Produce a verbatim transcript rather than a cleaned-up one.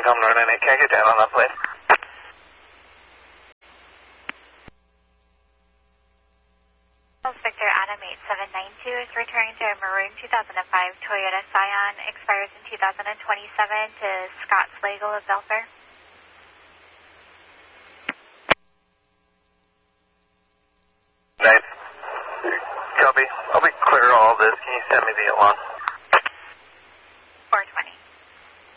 Tom Northern, can I get down on that plate? Victor Adam eight seven nine two is returning to a maroon two thousand five Toyota Scion, expires in two thousand twenty-seven, to Scott Slagle of Belfair. Nice. Copy. I'll be clear all of this. Can you send me the alarm?